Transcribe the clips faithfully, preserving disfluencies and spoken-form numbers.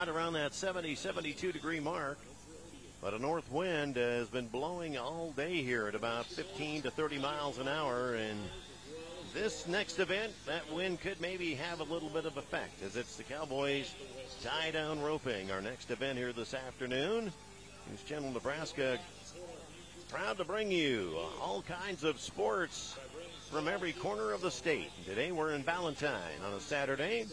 around that seventy, seventy-two degree mark. But a north wind uh, has been blowing all day here at about fifteen to thirty miles an hour. And this next event, that wind could maybe have a little bit of effect as it's the Cowboys tie down roping. Our next event here this afternoon. News Channel Nebraska proud to bring you all kinds of sports from every corner of the state. Today we're in Valentine on a Saturday.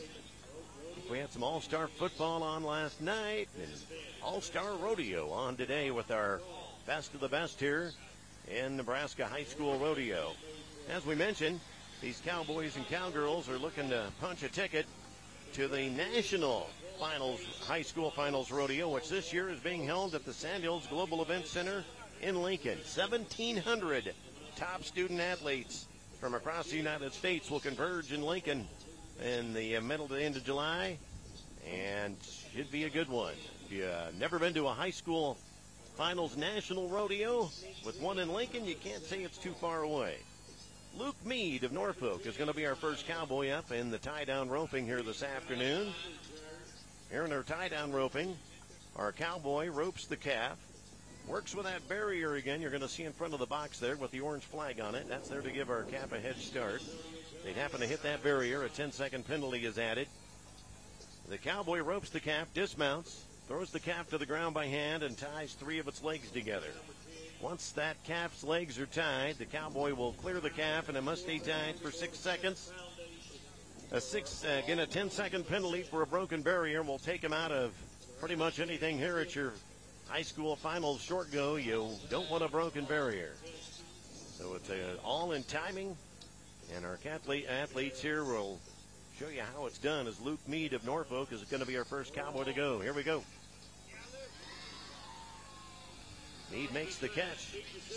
We had some all-star football on last night and all-star rodeo on today with our best of the best here in Nebraska High School Rodeo. As we mentioned, these Cowboys and Cowgirls are looking to punch a ticket to the National Finals, High School Finals Rodeo, which this year is being held at the Sandhills Global Event Center in Lincoln. seventeen hundred top student athletes from across the United States will converge in Lincoln in the middle to the end of July, and should be a good one. If you've uh, never been to a high school finals national rodeo with one in Lincoln, you can't say it's too far away. Luke Mead of Norfolk is going to be our first Cowboy up in the tie-down roping here this afternoon. Here in our tie-down roping, our Cowboy ropes the calf, works with that barrier again. You're going to see in front of the box there with the orange flag on it. That's there to give our calf a head start. They happen to hit that barrier. A ten-second penalty is added. The Cowboy ropes the calf, dismounts, throws the calf to the ground by hand, and ties three of its legs together. Once that calf's legs are tied, the Cowboy will clear the calf, and it must stay tied for six seconds. A six, uh, again, a ten-second penalty for a broken barrier will take him out of pretty much anything here at your high school finals short go. You don't want a broken barrier. So it's uh, all in timing, and our athlete, athletes here will show you how it's done as Luke Mead of Norfolk is going to be our first Cowboy to go. Here we go. Mead makes the catch.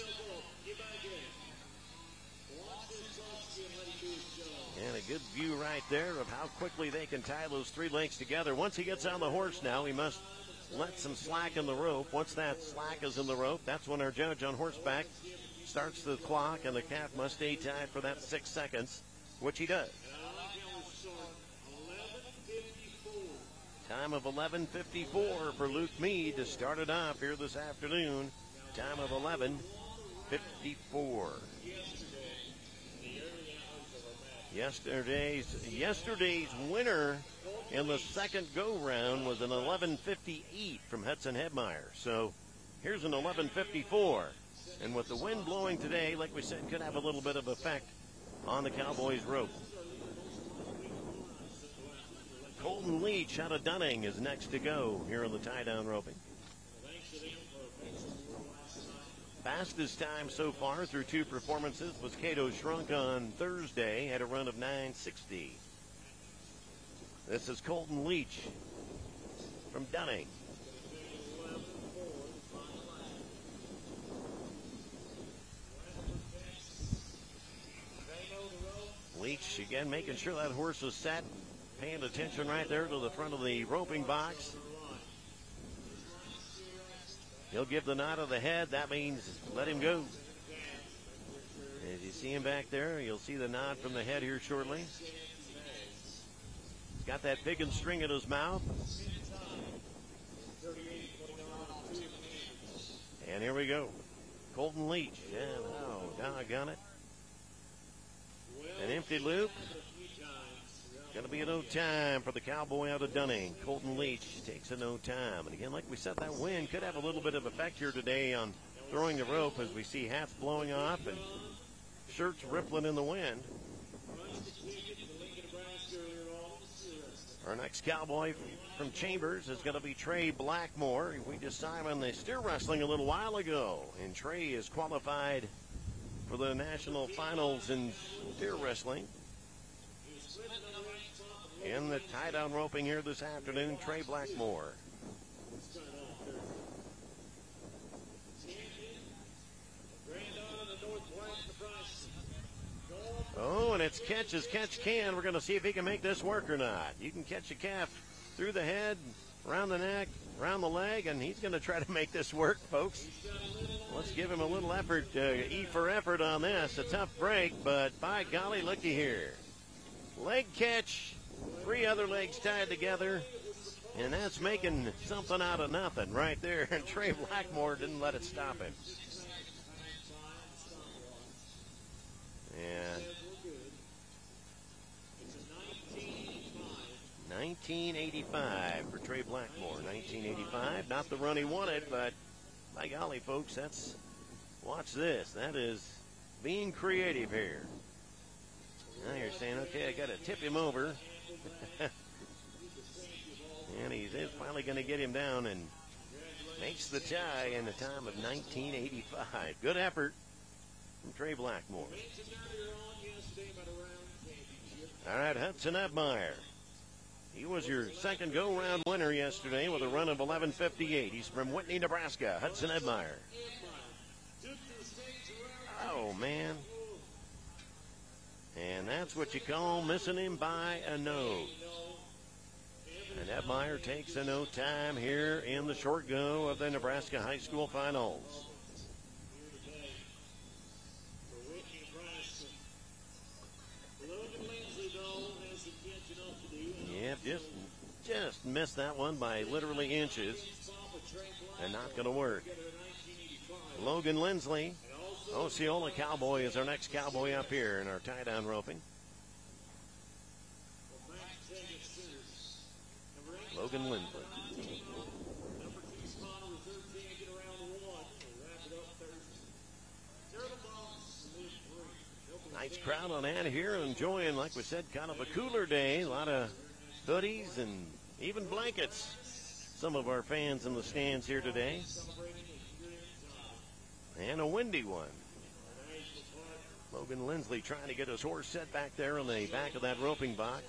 And a good view right there of how quickly they can tie those three legs together. Once he gets on the horse now, he must let some slack in the rope. Once that slack is in the rope, that's when our judge on horseback starts the clock, and the calf must stay tied for that six seconds, which he does. Time of eleven fifty-four for Luke Mead to start it off here this afternoon. Time of eleven fifty-four. Yesterday's yesterday's winner in the second go-round was an eleven fifty-eight from Hudson Hedmeyer. So here's an eleven fifty-four. And with the wind blowing today, like we said, could have a little bit of effect on the Cowboys' rope. Colton Leach out of Dunning is next to go here on the tie-down roping. Fastest time so far through two performances was Cato Shrunk on Thursday, had a run of nine sixty. This is Colton Leach from Dunning. Leach again making sure that horse is set, paying attention right there to the front of the roping box. He'll give the nod of the head. That means let him go. As you see him back there, you'll see the nod from the head here shortly. He's got that pig and string in his mouth. And here we go. Colton Leach. And oh, doggone it. An empty loop. Going to be a no time for the Cowboy out of Dunning. Colton Leach takes a no time. And again, like we said, that wind could have a little bit of effect here today on throwing the rope as we see hats blowing off and shirts rippling in the wind. Our next Cowboy from Chambers is going to be Trey Blackmore. We just saw him in the steer wrestling a little while ago. And Trey is qualified for the national finals in steer wrestling. In the tie-down roping here this afternoon, Trey Blackmore. Oh, and it's catch as catch can. We're going to see if he can make this work or not. You can catch a calf through the head, around the neck, around the leg, and he's going to try to make this work, folks. Let's give him a little effort, uh, E for effort on this. A tough break, but by golly, looky here. Leg catch, three other legs tied together, And that's making something out of nothing right there. And Trey Blackmore didn't let it stop him. And nineteen eighty-five for Trey Blackmore. nineteen eighty-five, not the run he wanted, but by golly, folks, that's, watch this. That is being creative here. Now you're saying, okay, I got to tip him over. And he's finally going to get him down and makes the tie in the time of nineteen eighty-five. Good effort from Trey Blackmore. All right, Hudson Edmeyer. He was your second go-round winner yesterday with a run of eleven fifty-eight. He's from Whitney, Nebraska. Hudson Edmeyer. Oh, man. And that's what you call missing him by a note. And Edmeyer takes a no time here in the short go of the Nebraska High School Finals. Yep, just, just missed that one by literally inches. And not going to work. Logan Lindsley, Osceola Cowboy, is our next Cowboy up here in our tie-down roping. Logan Lindsley. Nice crowd on hand here, enjoying, like we said, kind of a cooler day. A lot of hoodies and even blankets. Some of our fans in the stands here today. And a windy one. Logan Lindsley trying to get his horse set back there on the back of that roping box.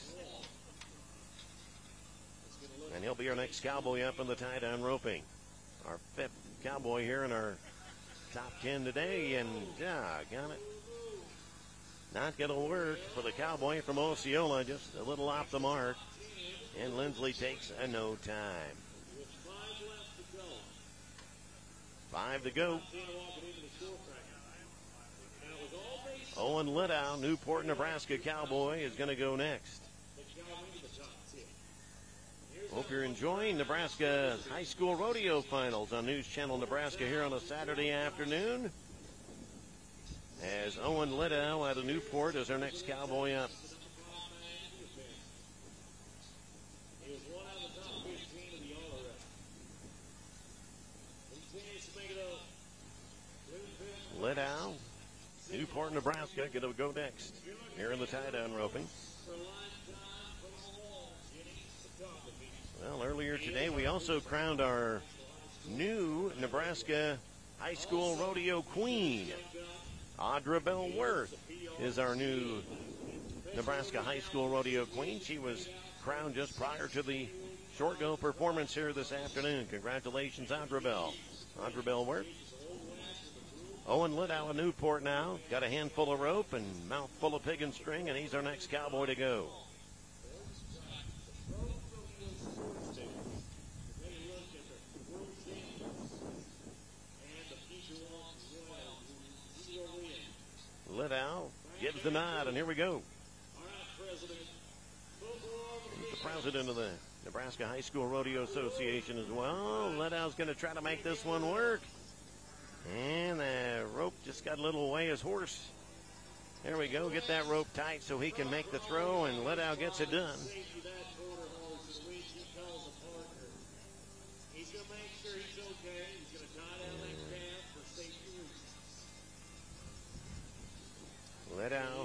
And he'll be our next Cowboy up in the tie-down roping. Our fifth Cowboy here in our top ten today. And, doggone it, not going to work for the Cowboy from Osceola. Just a little off the mark. And Lindsley takes a no time. Five to go. Owen Lidow, Newport, Nebraska Cowboy, is going to go next. Hope you're enjoying Nebraska High School Rodeo Finals on News Channel Nebraska here on a Saturday afternoon. As Owen Lidow out of Newport is our next Cowboy up. Lidow, Newport, Nebraska, going to go next here in the tie-down roping. Well, earlier today we also crowned our new Nebraska High School Rodeo Queen. Audra Bell Worth is our new Nebraska High School Rodeo Queen. She was crowned just prior to the short go performance here this afternoon. Congratulations, Audra Bell. Audra Bell Worth. Owen Lidow of Newport now. Got a handful of rope and mouth full of pig and string, and he's our next Cowboy to go. Lidow gives the nod, and here we go. He's the president of the Nebraska High School Rodeo Association as well. Lidow's going to try to make this one work. And the rope just got a little away his horse. There we go. Get that rope tight so he can make the throw, and Lidow gets it done. Lidow.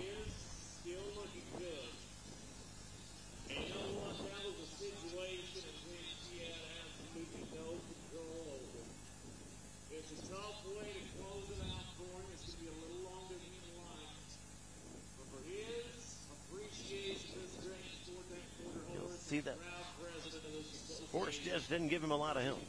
See that horse just didn't give him a lot of help.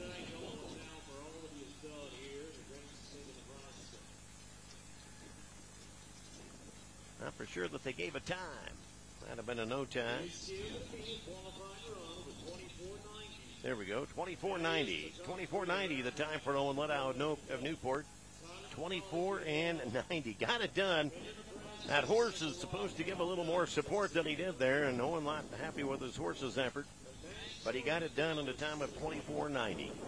Not for sure that they gave a time. That'd have been a no time. There we go, twenty-four ninety. twenty-four ninety the time for Owen Lidow of Newport. twenty-four and ninety. Got it done. That horse is supposed to give a little more support than he did there, and Owen not happy with his horse's effort. but he got it done in a time of twenty-four ninety.